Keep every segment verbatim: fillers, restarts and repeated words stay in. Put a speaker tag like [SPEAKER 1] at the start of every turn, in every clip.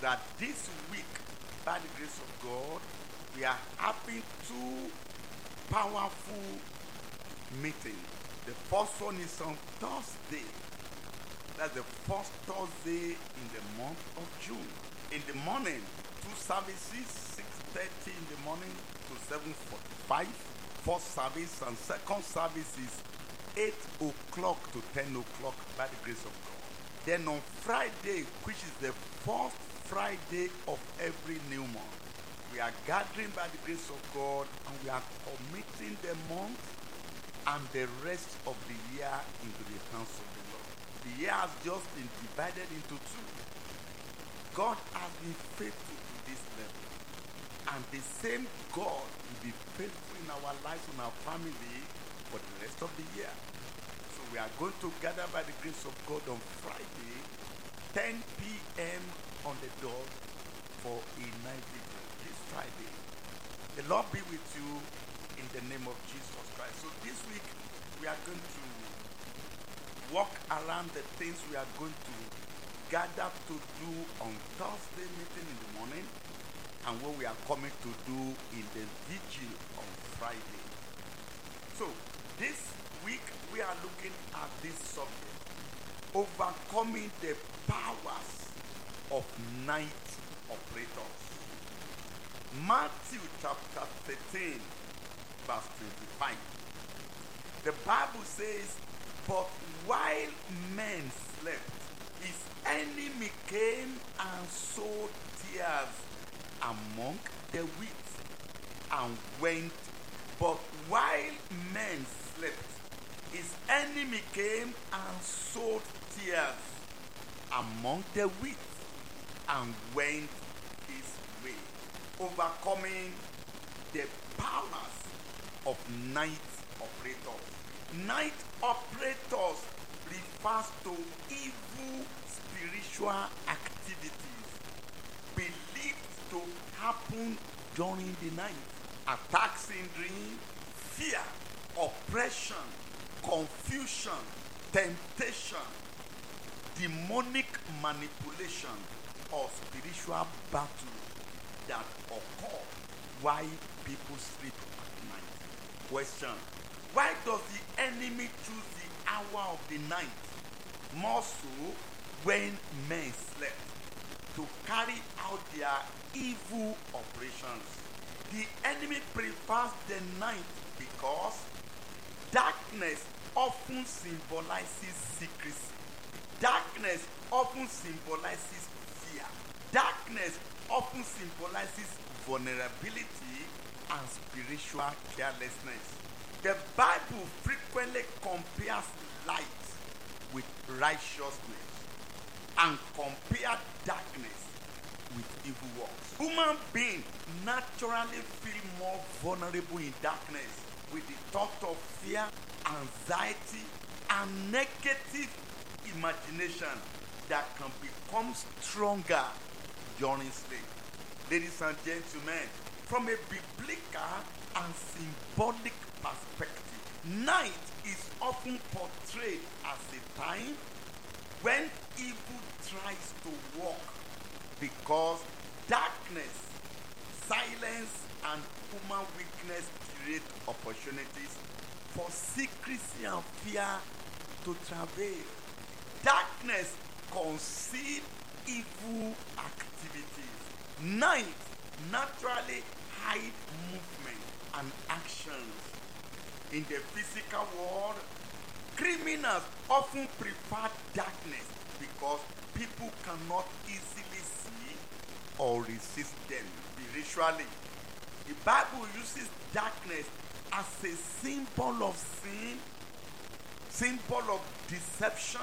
[SPEAKER 1] that this week, by the grace of God, we are having two powerful meetings. The first one is on Thursday. That's the first Thursday in the month of June. In the morning, two services, six thirty in the morning to seven forty-five. First service, and second service is eight o'clock to ten o'clock by the grace of God. Then on Friday, which is the first Friday of every new month, we are gathering by the grace of God and we are committing the month and the rest of the year into the hands of the Lord. The year has just been divided into two. God has been faithful to this level. And the same God will be faithful in our lives and our family for the rest of the year. So we are going to gather by the grace of God on Friday, ten p.m. on the dot for a night vigil. This Friday. The Lord be with you in the name of Jesus Christ. So this week we are going to walk around the things we are going to gather to do on Thursday meeting in the morning and what we are coming to do in the vigil on Friday. So this week we are looking at this subject, overcoming the powers of night operators. Matthew chapter thirteen verse twenty-five. The Bible says, but while men slept, his enemy came and sowed tares among the wheat and went. But while men slept, his enemy came and sowed tares among the wheat and went his way. Overcoming the powers of night operators. Night operators refers to evil spiritual activities believed to happen during the night. Attacks in dream, fear, oppression, confusion, temptation, demonic manipulation, or spiritual battle that occur while people sleep at night. Question: why does the enemy choose the hour of the night, more so when men slept, to carry out their evil operations? The enemy prefers the night because darkness often symbolizes secrecy. Darkness often symbolizes fear. Darkness often symbolizes vulnerability and spiritual carelessness. The Bible frequently compares light with righteousness and compares darkness with evil works. Human beings naturally feel more vulnerable in darkness with the thought of fear, anxiety, and negative imagination that can become stronger during sleep. Ladies and gentlemen, from a biblical and symbolic perspective, night is often portrayed as a time when evil tries to walk, because darkness, silence, and human weakness create opportunities for secrecy and fear to travail. Darkness conceals evil activities. Night naturally hide movement and actions. In the physical world, criminals often prefer darkness because people cannot easily see or resist them spiritually. The Bible uses darkness as a symbol of sin, symbol of deception,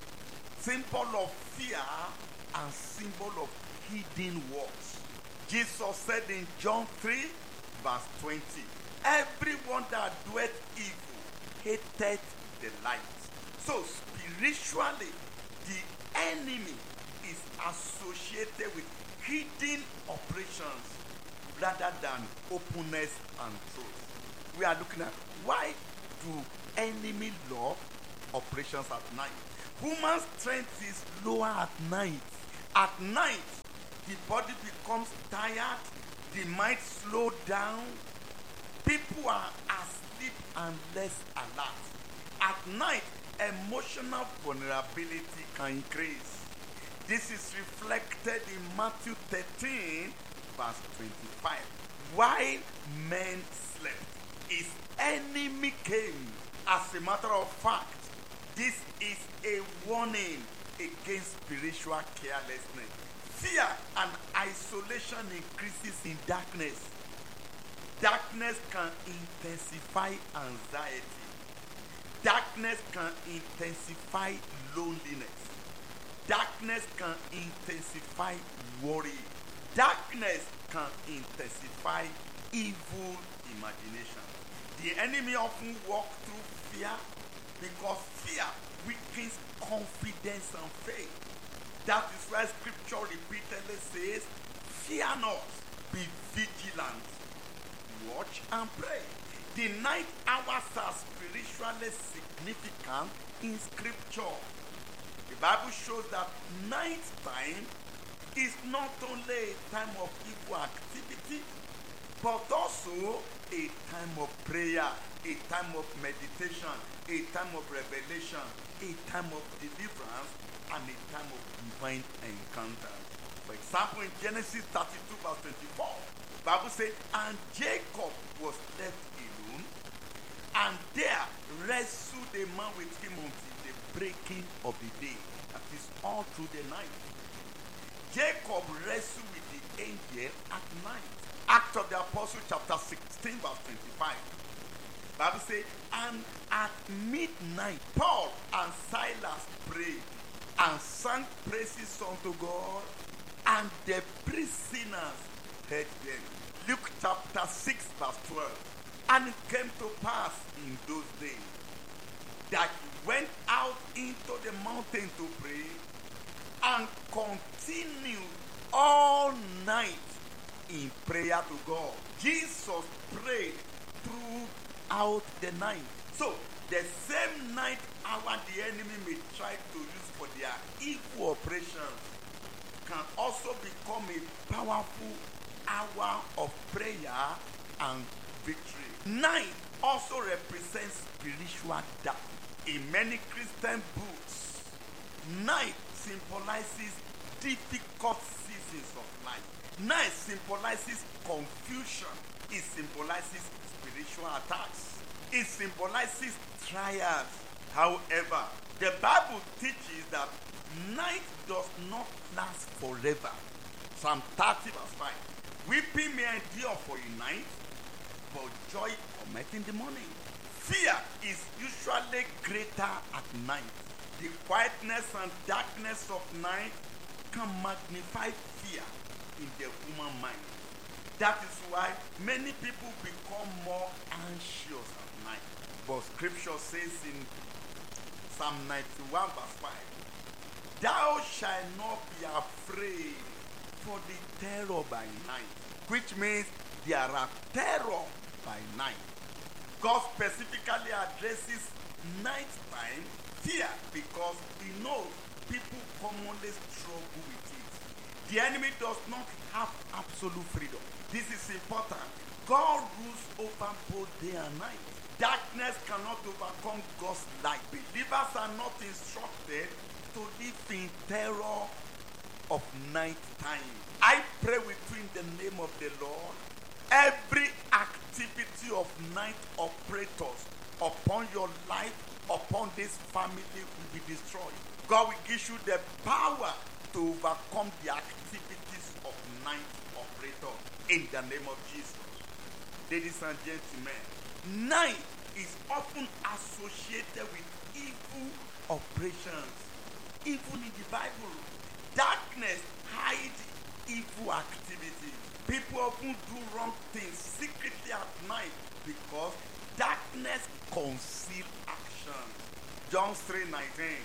[SPEAKER 1] symbol of fear, and symbol of hidden works. Jesus said in John three, verse twenty, everyone that doeth evil hateth the light. So spiritually, the enemy is associated with hidden operations rather than openness and truth. We are looking at why do enemy love operations at night. Human strength is lower at night. At night, the body becomes tired, the mind slows down, people are asleep and less alert. At night, emotional vulnerability can increase. This is reflected in Matthew thirteen, verse twenty-five. While men slept, his enemy came. As a matter of fact, this is a warning against spiritual carelessness. Fear and isolation increases in darkness. Darkness can intensify anxiety. Darkness can intensify loneliness. Darkness can intensify worry. Darkness can intensify evil imagination. The enemy often walks through fear because fear weakens confidence and faith. That is why scripture repeatedly says, fear not, be vigilant, watch and pray. The night hours are spiritually significant in scripture. The Bible shows that night time is not only a time of evil activity, but also a time of prayer, a time of meditation, a time of revelation, a time of deliverance, and a time of divine encounter. For example, in Genesis thirty-two, verse twenty-four, the Bible says, and Jacob was left alone, and there wrestled a man with him until the breaking of the day. That is all through the night. Jacob wrestled with the angel at night. Acts of the Apostle, chapter sixteen, verse twenty-five. The Bible says, and at midnight, Paul and Silas prayed and sang praises unto God, and the prisoners heard them. Luke chapter six, verse twelve. And it came to pass in those days that he went out into the mountain to pray and continued all night in prayer to God. Jesus prayed throughout the night. So, the same night hour the enemy may try to use for their evil operations can also become a powerful hour of prayer and victory. Night also represents spiritual darkness. In many Christian books, night symbolizes difficult seasons of life. Night symbolizes confusion. It symbolizes spiritual attacks. It symbolizes trials. However, the Bible teaches that night does not last forever. Psalm thirty, verse five. Weeping may endure for a night, but joy cometh in the morning. Fear is usually greater at night. The quietness and darkness of night can magnify fear in the human mind. That is why many people become more anxious at night. But scripture says in Psalm ninety-one, verse five, thou shalt not be afraid for the terror by night, which means there are terror by night. God specifically addresses nighttime fear because he knows people commonly struggle with it. The enemy does not have absolute freedom. This is important. God rules over both day and night. Darkness cannot overcome God's light. Believers are not instructed to live in terror of night time. I pray with you in the name of the Lord. Every activity of night operators upon your life, upon this family will be destroyed. God will give you the power to overcome the activities of night operators in the name of Jesus. Ladies and gentlemen, night is often associated with evil operations. Even in the Bible, darkness hides evil activities. People often do wrong things secretly at night because darkness conceals action. John three nineteen.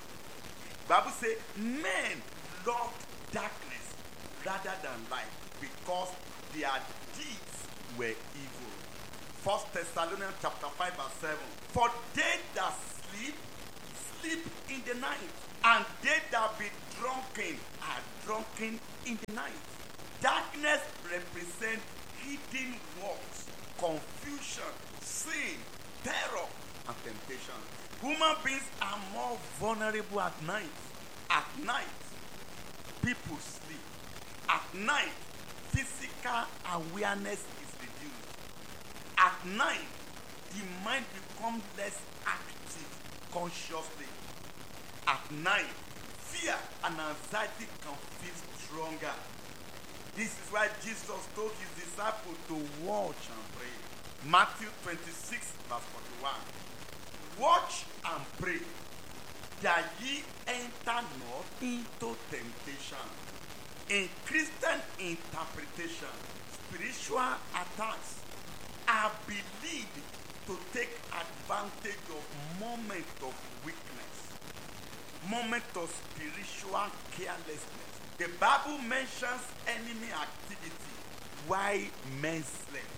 [SPEAKER 1] Bible says, men loved darkness rather than light because their deeds were evil. First Thessalonians chapter five, verse seven. For they that sleep, sleep in the night, and they that be drunken are drunken in the night. Darkness represents hidden works, confusion, sin, terror, and temptation. Human beings are more vulnerable at night. At night, people sleep. At night, physical awareness is reduced. At night, the mind becomes less active consciously. At night, fear and anxiety can feel stronger. This is why Jesus told his disciples to watch and pray. Matthew twenty-six, verse forty-one. Watch and pray, that ye enter not into temptation. In Christian interpretation, spiritual attacks are believed to take advantage of moments of weakness, moments of spiritual carelessness. The Bible mentions enemy activity while men slept.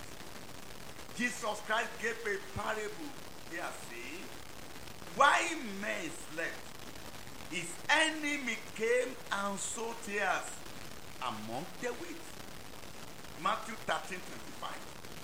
[SPEAKER 1] Jesus Christ gave a parable here saying, while men slept, his enemy came and sowed tares among the wheat. Matthew thirteen twenty-five.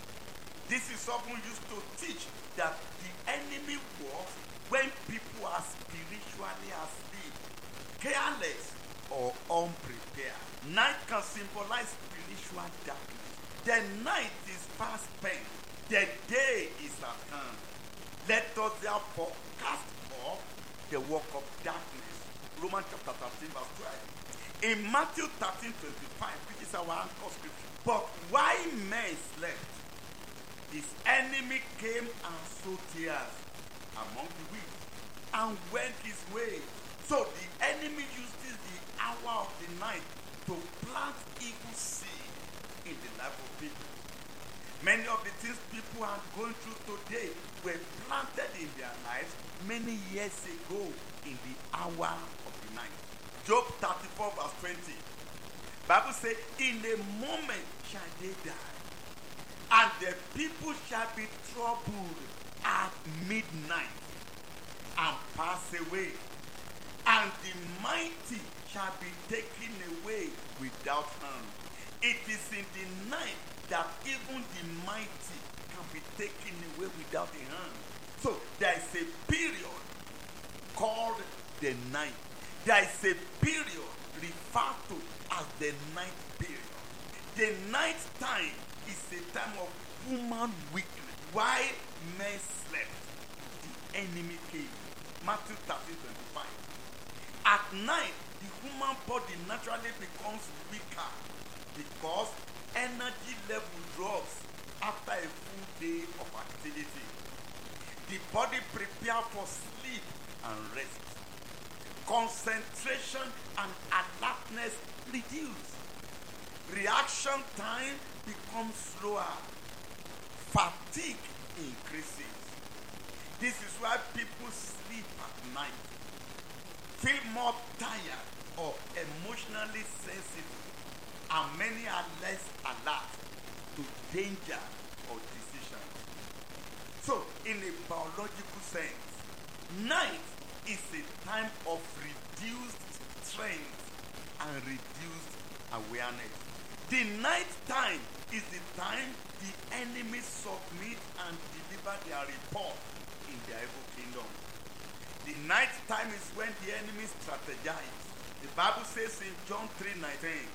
[SPEAKER 1] This is often used to teach that the enemy works when people are spiritually asleep, careless, or unprepared. Night can symbolize spiritual darkness. The night is fast spent. The day is at hand. Let us therefore cast off the work of darkness. Romans chapter thirteen, verse twelve. In Matthew thirteen twenty-five, which is our anchor scripture. But while men slept, his enemy came and sowed tares among the wheat and went his way. So the enemy uses the hour of the night to plant evil seed in the life of people. Many of the things people are going through today were planted in their lives many years ago in the hour of the night. Job thirty-four, verse twenty. Bible says, in a moment shall they die, and the people shall be troubled at midnight and pass away, and the mighty shall be taken away without harm. It is in the night that even the mighty can be taken away without a hand. So there is a period called the night. There is a period referred to as the night period. The night time is a time of human weakness. While men slept, the enemy came. Matthew thirteen twenty-five. At night, the human body naturally becomes weaker because energy level drops after a full day of activity. The body prepares for sleep and rest. Concentration and alertness reduce. Reaction time becomes slower. Fatigue increases. This is why people sleep at night, feel more tired or emotionally sensitive, and many are less alert to danger or decisions. So, in a biological sense, night is a time of reduced strength and reduced awareness. The night time is the time the enemy submit and deliver their report in their evil kingdom. The night time is when the enemy strategize. The Bible says in John three nineteen,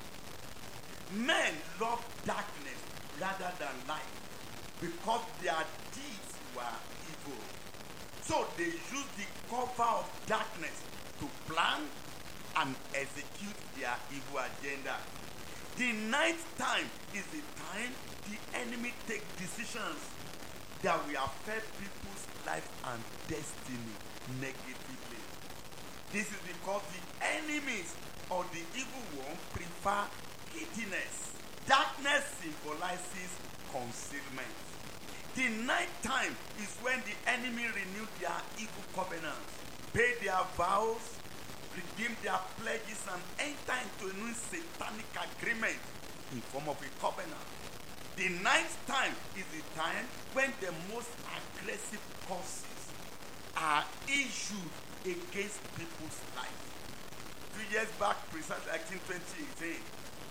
[SPEAKER 1] men love darkness rather than light because their deeds were evil. So they use the cover of darkness to plan and execute their evil agenda. The night time is the time the enemy takes decisions that will affect people's life and destiny negatively. This is because the enemies or the evil one prefer hiddenness. Darkness symbolizes concealment. The night time is when the enemy renew their evil covenants, pay their vows, redeem their pledges, and enter into a new satanic agreement in form of a covenant. The night time is the time when the most aggressive curses are issued against people's life. Two years back, precisely like in twenty eighteen,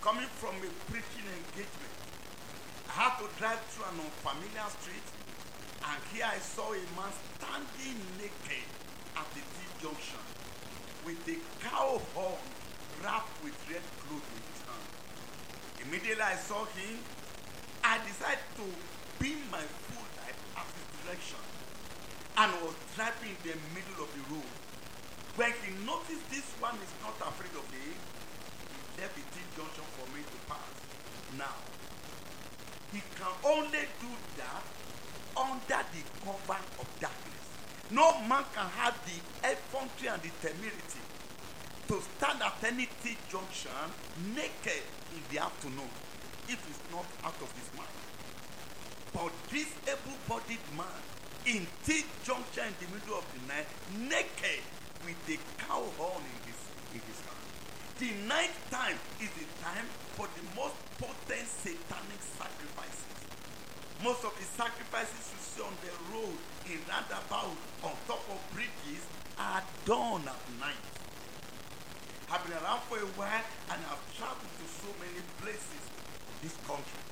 [SPEAKER 1] coming from a preaching engagement. I had to drive through an unfamiliar street, and here I saw a man standing naked at the T-junction with a cow horn wrapped with red cloth in his hand. Immediately I saw him, I decided to beam my full light at his direction and was driving in the middle of the road. When he noticed this one is not afraid of him, he left the T-junction for me to pass. Now, he can only do that under the cover of darkness. No man can have the effrontery and the temerity to stand at any T-junction naked in the afternoon if he's not out of his mind. But this able-bodied man in T-junction in the middle of the night, naked with a cow horn in his, in his hand. The night time is the time for the most potent satanic sacrifices. Most of the sacrifices you see on the road, in roundabout, on top of bridges, are done at night. I've been around for a while and I've traveled to so many places in this country.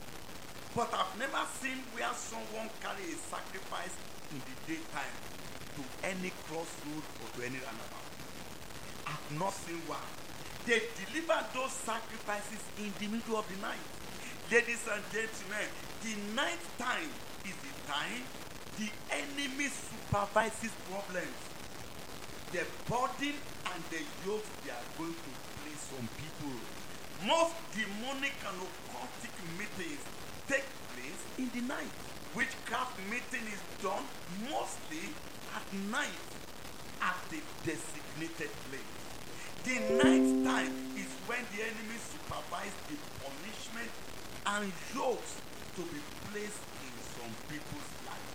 [SPEAKER 1] But I've never seen where someone carry a sacrifice in the daytime to any crossroad or to any roundabout. I've not seen one. They deliver those sacrifices in the middle of the night. Ladies and gentlemen, the night time is the time the enemy supervises problems. The burden and the yoke they are going to place on people. Most demonic and occultic meetings take place in the night. Witchcraft meeting is done mostly at night at the designated place. The night time is when the enemy supervises the punishment and yokes to be placed in some people's life.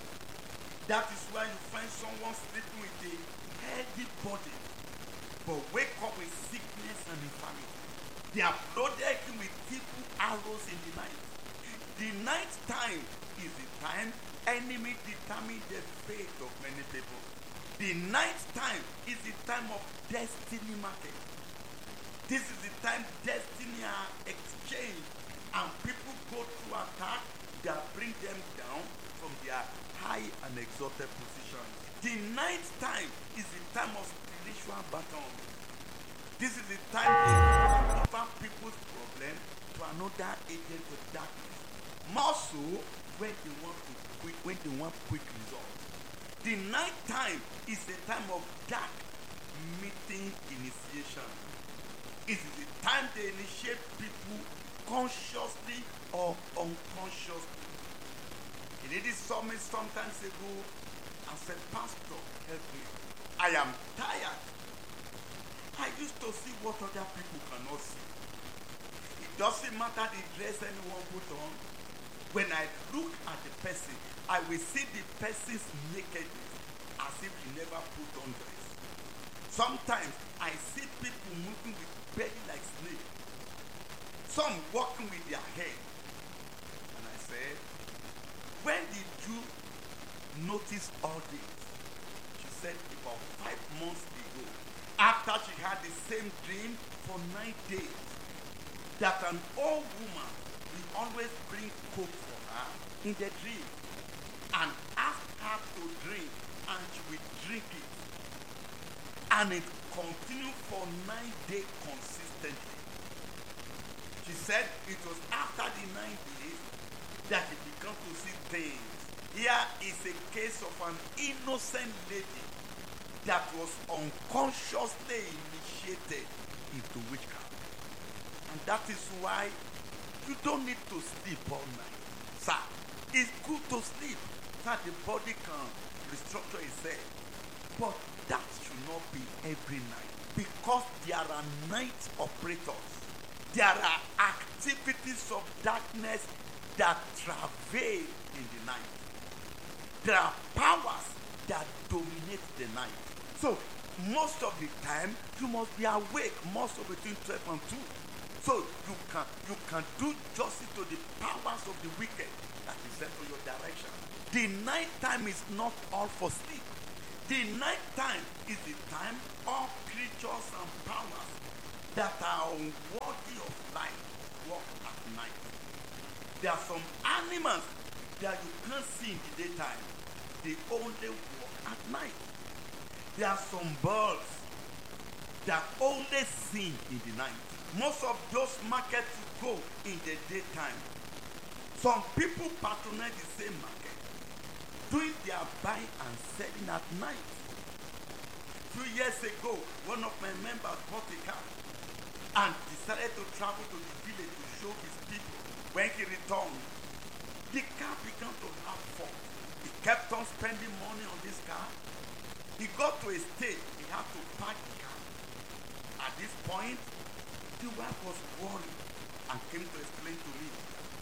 [SPEAKER 1] That is why you find someone sleeping with a healthy body, but wake up with sickness and infirmity. They have loaded him with evil arrows in the night. The night time is the time enemy determine the fate of many people. The night time is the time of destiny market. This is the time destiny are exchanged and people go through attack that bring them down from their high and exalted position. The night time is the time of spiritual battle. This is the time to transfer people's problem to another agent of darkness. More so when they want to quick, when they want quick results. The night time is a time of dark meeting initiation. It is the time they initiate people consciously or unconsciously. A lady saw me sometimes ago and said, "Pastor, help me. I am tired. I used to see what other people cannot see. It doesn't matter the dress anyone put on. When I look at the person, I will see the person's nakedness as if he never put on dress. Sometimes I see people moving with belly like snake. Some walking with their hair." And I said, "When did you notice all this?" She said, "About five months ago, after she had the same dream for nine days, that an old woman will always bring coke for her in the dream and ask her to drink, and she will drink it. And it continued for nine days consistently." She said it was after the nine days that she began to see things. Here is a case of an innocent lady that was unconsciously initiated into witchcraft. And that is why you don't need to sleep all night. Sir, it's good to sleep so that the body can restructure itself. But that should not be every night, because there are night operators. There are activities of darkness that travail in the night. There are powers that dominate the night. So most of the time you must be awake, most of between twelve and two. So you can you can do justice to the powers of the wicked that is sent to your direction. The night time is not all for sleep. The night time is the time all creatures and powers that are unworthy of life There are some animals that you can't see in the daytime. They only walk at night. There are some birds that only sing in the night. Most of those markets go in the daytime. Some people patronize the same market, doing their buying and selling at night. Two years ago, one of my members bought a car and decided to travel to the village to show his people. When he returned, the car began to have fault. He kept on spending money on this car. He got to a stage he had to park the car. At this point, the wife was worried and came to explain to me.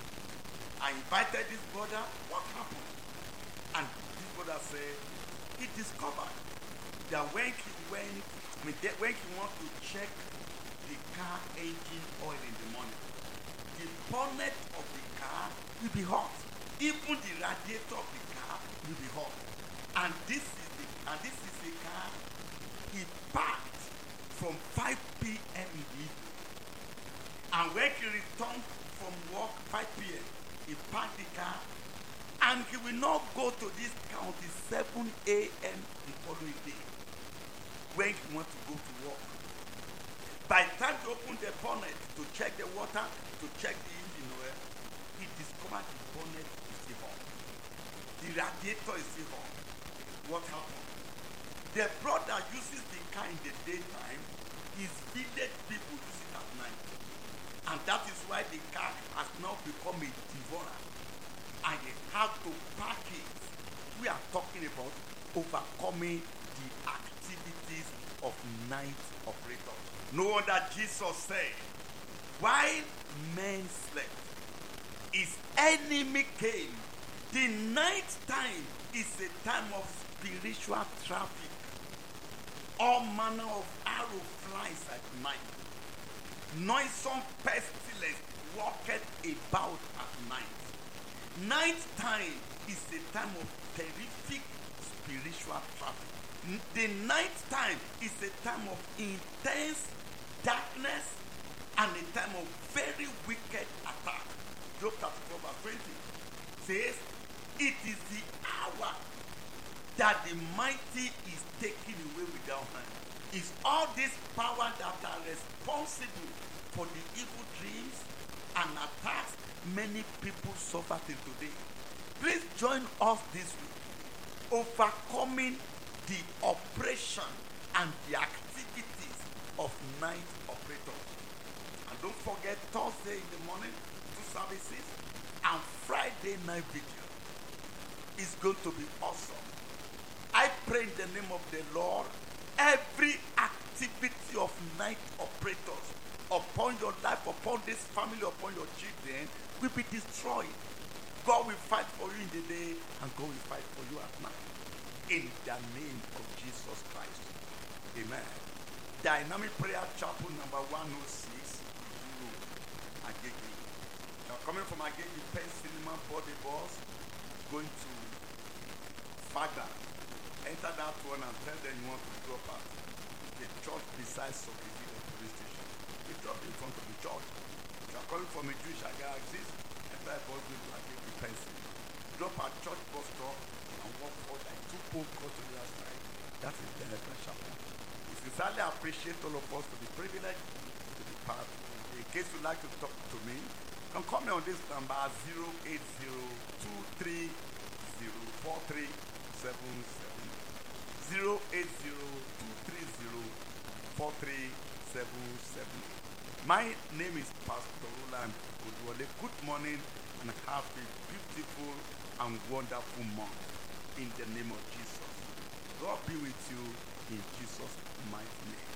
[SPEAKER 1] I invited this brother. What happened? And this brother said he discovered that when he went, when he wanted to check the car engine oil in the morning, the bonnet of the car will be hot. Even the radiator of the car will be hot. And this is the and this is a car he parked from five p.m. in the evening. And when he returned from work five p.m., he parked the car, and he will not go to this car until seven a.m. the following day when he wants to go to work. By the time he opened the bonnet to check the water, to check the engine oil, he discovered the bonnet is still hot. The radiator is still hot. What happened? The brother uses the car in the daytime. His village people use it at night. And that is why the car has now become a devourer. And they have to park it. We are talking about overcoming the activities of night operators. No wonder Jesus said, while men slept, his enemy came. The night time is a time of spiritual traffic. All manner of arrow flies at night. Noisome pestilence walketh about at night. Night time is a time of terrific spiritual traffic. The night time is a time of intense darkness and a time of very wicked attack. Job thirty-four verse twenty says, it is the hour that the mighty is taken away without hand. It's all this power that are responsible for the evil dreams and attacks many people suffer till today. Please join us this week, overcoming the operation and the activities of night operators. And don't forget, Thursday in the morning, two services, and Friday night video is going to be awesome. I pray in the name of the Lord, every activity of night operators upon your life, upon this family, upon your children will be destroyed. God will fight for you in the day, and God will fight for you at night. In the name of Jesus Christ. Amen. Dynamic Prayer Chapel number one oh six, Agege. Now coming from Agege, Penn Cinema Body Bus, going to Fagba. Enter that one and tell them you want to drop out. The church beside Sokezi, the police station. They drop in front of the church. If you are coming from a Jewish axis, enter a bus going to Agege Pencil. Drop at church bus stop and walk forward like two poles across to the other side. That is the Dynamic Chapel. We sincerely appreciate all of us to be privileged to be part. In case you'd like to talk to me, you can call me on this number zero eight zero two three zero four three seven seven. zero eight zero two three zero four three seven seven. My name is Pastor Roland Oduwole. Good morning and have a beautiful and wonderful month in the name of Jesus. God be with you in Jesus' mighty name.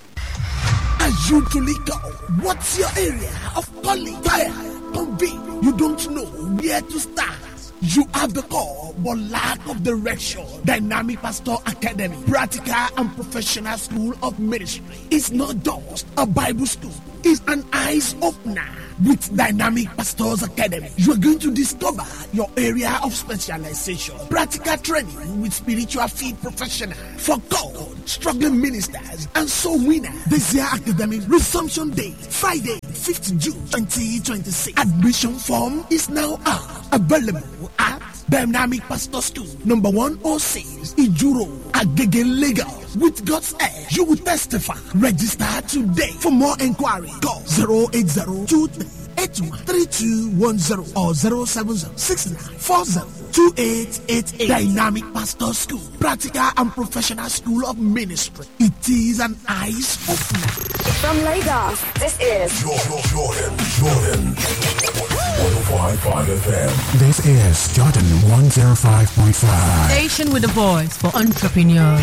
[SPEAKER 2] Are you truly called? What's your area of calling? Fire, convict. You don't know where to start. You have the call, but lack of direction. Dynamic Pastor Academy, practical and professional school of ministry is not just a Bible school. It's an eyes opener. With Dynamic Pastors Academy, you are going to discover your area of specialization. Practical training with spiritual field professionals for God, struggling ministers, and soul winners. This year academic resumption date, Friday, fifth of June twenty twenty-six. Admission form is now out. Available at Dynamic Pastor School, number one oh six, Ijuro, Agege, Lagos. With God's help, you will testify. Register today. For more inquiry, call zero eight zero two three eight one three two one zero or zero seven zero six nine four zero two eight eight eight. Dynamic Pastor School, practical and professional school of ministry. It is an eyes opener.
[SPEAKER 3] From Lagos, this is
[SPEAKER 4] Jordan, Jordan, Jordan. one oh five point five F M.
[SPEAKER 5] This is Jordan one oh five point five.
[SPEAKER 6] Station with a voice for entrepreneurs.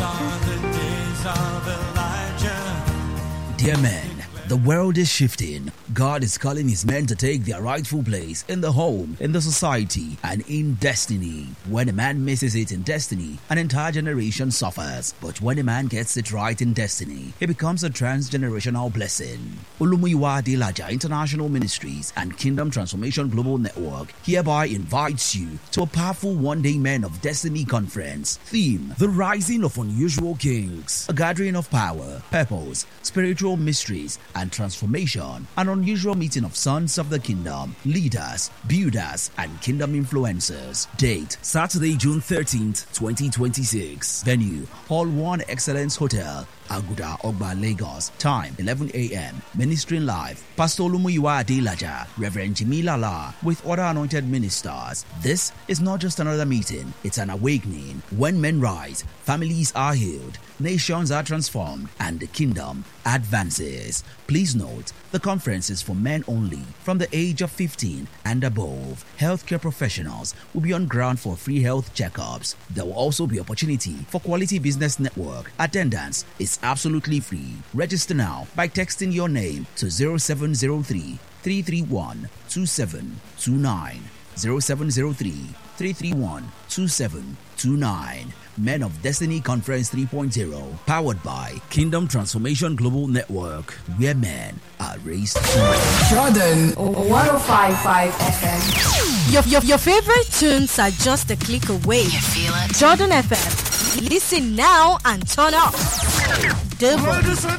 [SPEAKER 7] Dear men, the world is shifting. God is calling his men to take their rightful place in the home, in the society, and in destiny. When a man misses it in destiny, an entire generation suffers. But when a man gets it right in destiny, he becomes a transgenerational blessing. Olumuyiwa Adelaja International Ministries and Kingdom Transformation Global Network hereby invites you to a powerful one-day Men of Destiny conference. Theme: The Rising of Unusual Kings. A gathering of power, purpose, spiritual mysteries, and transformation. An unusual meeting of sons of the kingdom, leaders, builders, and kingdom influencers. Date: Saturday, June thirteenth, twenty twenty-six. Venue: Hall one Excellence Hotel, Aguda, Ogba, Lagos. Time: eleven a.m. Ministering live: Pastor Olumuyiwa Adelaja, Reverend Jimmy Lala, with other anointed ministers. This is not just another meeting, it's an awakening. When men rise, families are healed, nations are transformed, and the kingdom advances. Please note, the conference is for men only from the age of fifteen and above. Healthcare professionals will be on ground for free health checkups. There will also be opportunity for quality business network. Attendance is absolutely free. Register now by texting your name to zero seven zero three, three three one, two seven two nine. zero seven zero three, three three one, two seven two nine. Men of Destiny Conference three point oh, powered by Kingdom Transformation Global Network, where men are raised to
[SPEAKER 3] Jordan one oh five point five F M.
[SPEAKER 6] Your, your, your favorite tunes are just a click away.
[SPEAKER 3] You feel it?
[SPEAKER 6] Jordan F M. Listen now and turn up. Devil.